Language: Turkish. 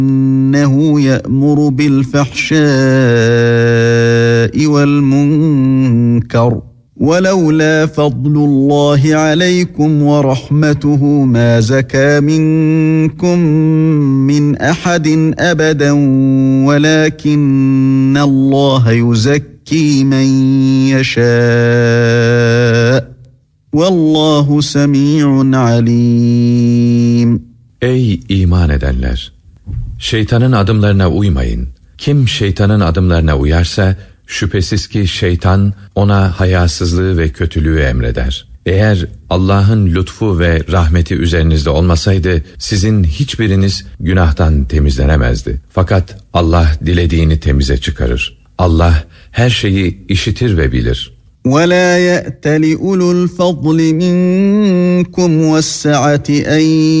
إنه يأمر بالفحشاء والمنكر ولولا فضل الله عليكم ورحمته ما زكى منكم من أحد أبدا ولكن الله يزكي من يشاء والله سميع عليم. Ey iman edenler! Şeytanın adımlarına uymayın. Kim şeytanın adımlarına uyarsa, şüphesiz ki şeytan ona hayasızlığı ve kötülüğü emreder. Eğer Allah'ın lütfu ve rahmeti üzerinizde olmasaydı, sizin hiçbiriniz günahtan temizlenemezdi. Fakat Allah dilediğini temize çıkarır. Allah her şeyi işitir ve bilir. وَلَا يَأْتَلِ أُولُو الْفَضْلِ مِنْكُمْ وَالسَّعَةِ أَنْ